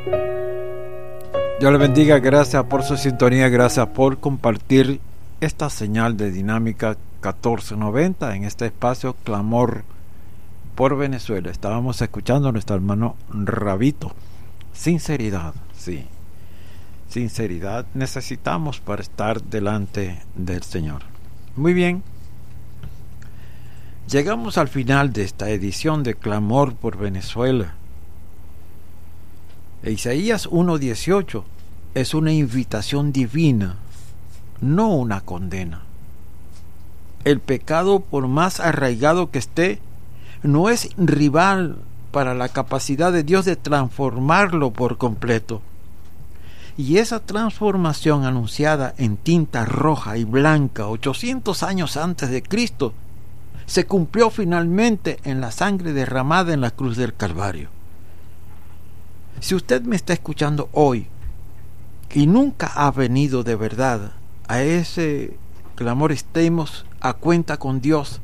Dios le bendiga, gracias por su sintonía, gracias por compartir esta señal de Dinámica 1490 en este espacio Clamor por Venezuela. Estábamos escuchando a nuestro hermano Rabito. Sinceridad, sí. Sinceridad necesitamos para estar delante del Señor. Muy bien. Llegamos al final de esta edición de Clamor por Venezuela. Isaías 1:18 es una invitación divina, no una condena. El pecado, por más arraigado que esté, no es rival para la capacidad de Dios de transformarlo por completo. Y esa transformación anunciada en tinta roja y blanca 800 años antes de Cristo se cumplió finalmente en la sangre derramada en la cruz del Calvario. Si usted me está escuchando hoy y nunca ha venido de verdad a ese clamor, estemos a cuenta con Dios.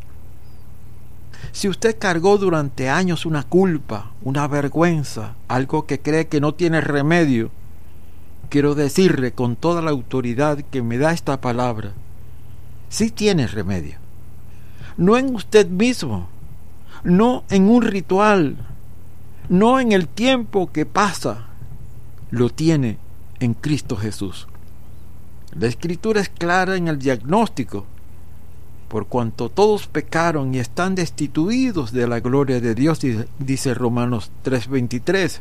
Si usted cargó durante años una culpa, una vergüenza, algo que cree que no tiene remedio, quiero decirle con toda la autoridad que me da esta palabra, sí tiene remedio. No en usted mismo, no en un ritual, no en el tiempo que pasa, lo tiene en Cristo Jesús. La Escritura es clara en el diagnóstico: por cuanto todos pecaron y están destituidos de la gloria de Dios, dice Romanos 3:23.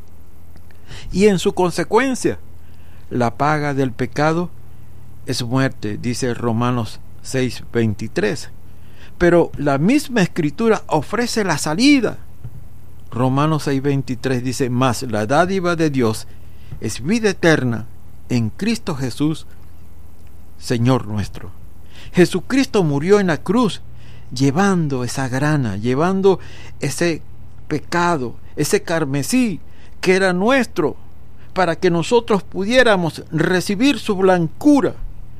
Y en su consecuencia, la paga del pecado es muerte, dice Romanos 6:23. Pero la misma Escritura ofrece la salida. Romanos 6:23 dice: mas la dádiva de Dios es vida eterna en Cristo Jesús, Señor nuestro. Jesucristo murió en la cruz llevando esa grana, llevando ese pecado, ese carmesí que era nuestro, para que nosotros pudiéramos recibir su blancura.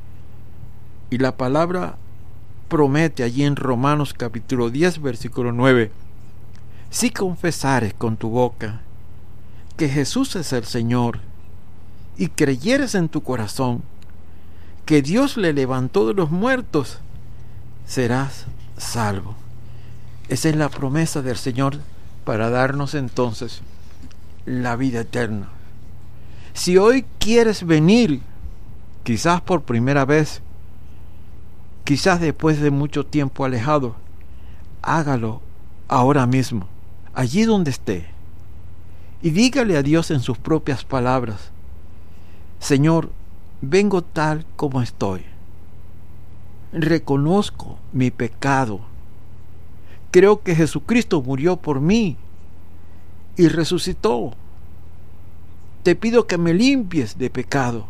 Y la palabra promete allí en Romanos capítulo 10 versículo 9: si confesares con tu boca que Jesús es el Señor y creyeres en tu corazón que Dios le levantó de los muertos, serás salvo. Esa es la promesa del Señor para darnos entonces la vida eterna. Si hoy quieres venir, quizás por primera vez, quizás después de mucho tiempo alejado, hágalo ahora mismo, allí donde esté, y dígale a Dios en sus propias palabras: Señor, vengo tal como estoy. Reconozco mi pecado. Creo que Jesucristo murió por mí y resucitó. Te pido que me limpies de pecado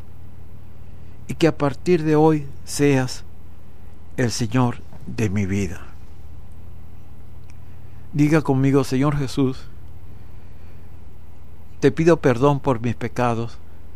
y que a partir de hoy seas el Señor de mi vida. Diga conmigo: Señor Jesús, te pido perdón por mis pecados,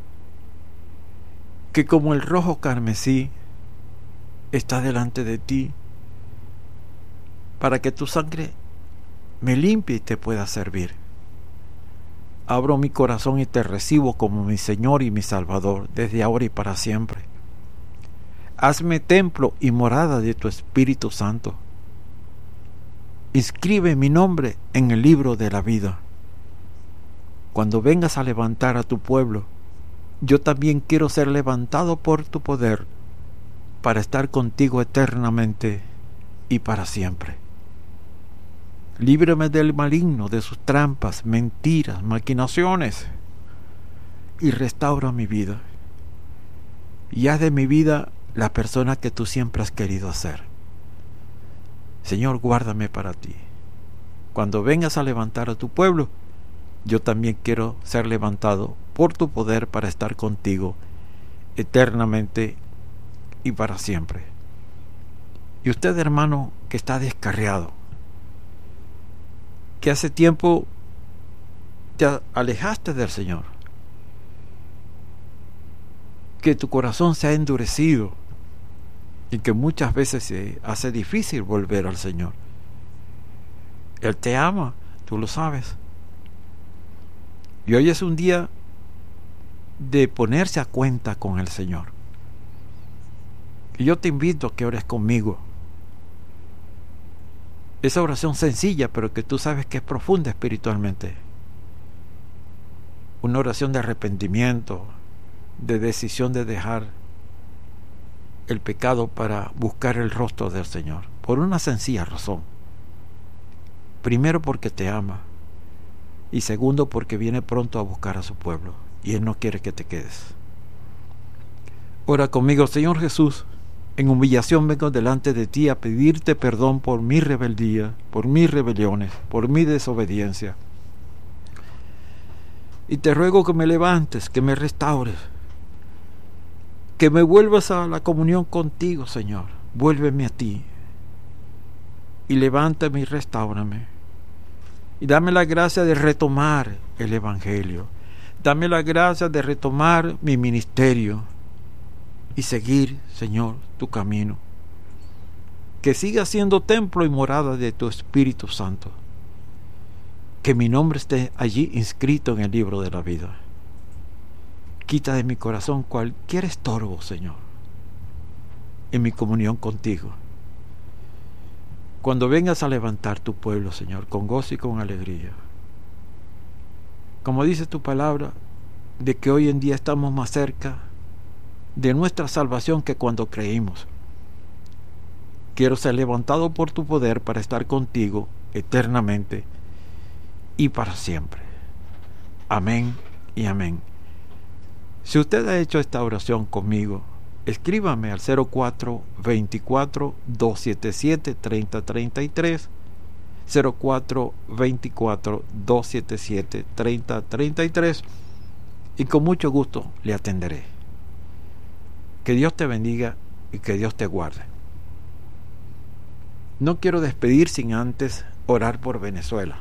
que como el rojo carmesí está delante de ti, para que tu sangre me limpie y te pueda servir. Abro mi corazón y te recibo como mi Señor y mi Salvador, desde ahora y para siempre. Hazme templo y morada de tu Espíritu Santo. Inscribe mi nombre en el libro de la vida. Cuando vengas a levantar a tu pueblo, yo también quiero ser levantado por tu poder para estar contigo eternamente y para siempre. Líbrame del maligno, de sus trampas, mentiras, maquinaciones, y restaura mi vida. Y haz de mi vida la persona que tú siempre has querido hacer. Señor, guárdame para ti. Cuando vengas a levantar a tu pueblo, yo también quiero ser levantado por tu poder para estar contigo eternamente y para siempre. Y usted, hermano, que está descarriado, que hace tiempo te alejaste del Señor, que tu corazón se ha endurecido y que muchas veces se hace difícil volver al Señor. Él te ama, tú lo sabes. Y hoy es un día de ponerse a cuenta con el Señor. Y yo te invito a que ores conmigo. Esa oración sencilla, pero que tú sabes que es profunda espiritualmente. Una oración de arrepentimiento, de decisión de dejar el pecado para buscar el rostro del Señor. Por una sencilla razón. Primero, porque te ama. Y segundo, porque viene pronto a buscar a su pueblo. Y Él no quiere que te quedes. Ora conmigo. Señor Jesús, en humillación vengo delante de ti a pedirte perdón por mi rebeldía, por mis rebeliones, por mi desobediencia. Y te ruego que me levantes, que me restaures, que me vuelvas a la comunión contigo, Señor. Vuélveme a ti. Y levántame y restáurame. Y dame la gracia de retomar el Evangelio. Dame la gracia de retomar mi ministerio y seguir, Señor, tu camino. Que siga siendo templo y morada de tu Espíritu Santo. Que mi nombre esté allí inscrito en el libro de la vida. Quita de mi corazón cualquier estorbo, Señor, en mi comunión contigo. Cuando vengas a levantar tu pueblo, Señor, con gozo y con alegría. Como dice tu palabra, de que hoy en día estamos más cerca de nuestra salvación que cuando creímos. Quiero ser levantado por tu poder para estar contigo eternamente y para siempre. Amén y amén. Si usted ha hecho esta oración conmigo, escríbame al 0424-277-3033, 0424-277-3033, y con mucho gusto le atenderé. Que Dios te bendiga y que Dios te guarde. No quiero despedir sin antes orar por Venezuela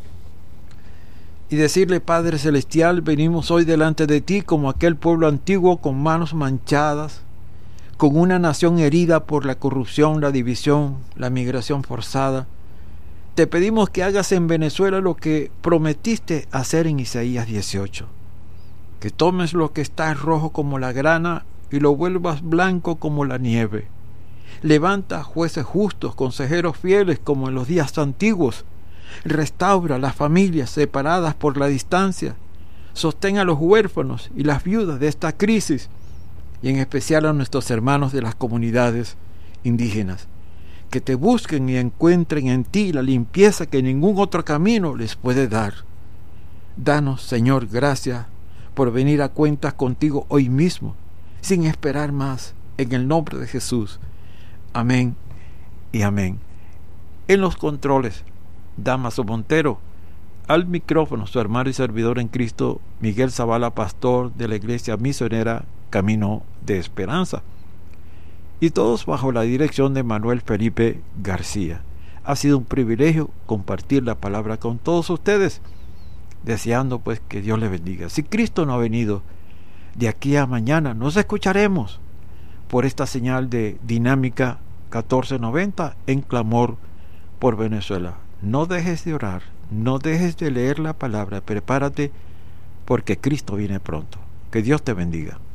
y decirle: Padre Celestial, venimos hoy delante de ti como aquel pueblo antiguo con manos manchadas, con una nación herida por la corrupción, la división, la migración forzada. Te pedimos que hagas en Venezuela lo que prometiste hacer en Isaías 18, que tomes lo que está rojo como la grana y lo vuelvas blanco como la nieve. Levanta jueces justos, consejeros fieles como en los días antiguos. Restaura las familias separadas por la distancia. Sostén a los huérfanos y las viudas de esta crisis, y en especial a nuestros hermanos de las comunidades indígenas, que te busquen y encuentren en ti la limpieza que ningún otro camino les puede dar. Danos, Señor, gracias por venir a cuentas contigo hoy mismo, sin esperar más, en el nombre de Jesús. Amén y amén. En los controles, Damaso Montero. Al micrófono, su hermano y servidor en Cristo, Miguel Zavala, pastor de la Iglesia Misionera Camino de Esperanza. Y todos bajo la dirección de Manuel Felipe García. Ha sido un privilegio compartir la palabra con todos ustedes, deseando pues que Dios les bendiga. Si Cristo no ha venido, de aquí a mañana nos escucharemos por esta señal de Dinámica 1490 en clamor por Venezuela. No dejes de orar, no dejes de leer la palabra, prepárate porque Cristo viene pronto. Que Dios te bendiga.